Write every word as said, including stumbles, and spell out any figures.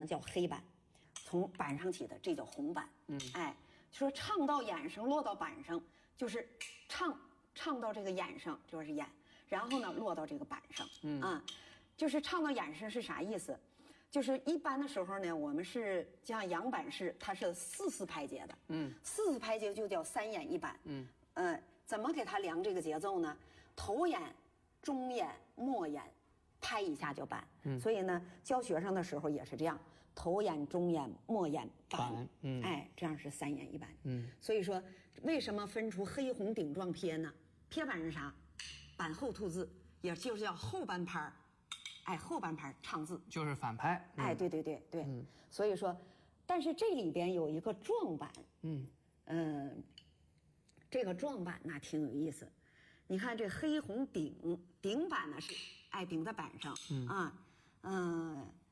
叫黑板，从板上起的这叫红板。嗯，哎，说唱到眼上落到板上，就是唱唱到这个眼上就是眼，然后呢落到这个板上。嗯啊，就是唱到眼上是啥意思？就是一般的时候呢，我们是像扬板式，它是四四拍节的。嗯，四四拍节就叫三眼一板。嗯，呃，怎么给它量这个节奏呢？头眼、中眼、末眼。拍一下就板，嗯，所以呢，教学生的时候也是这样，头眼、中眼、末眼、板，嗯，哎，这样是三眼一板，嗯，所以说为什么分出黑红顶撞撇呢？撇板是啥？板后吐字，也就是叫后半拍，哎，后半拍唱字， 就是反拍， 嗯、哎，对对对对，嗯，所以说，但是这里边有一个撞板，嗯嗯、呃，这个撞板呢挺有意思。你看这黑红顶顶板呢是哎顶在板上，嗯啊，嗯、呃，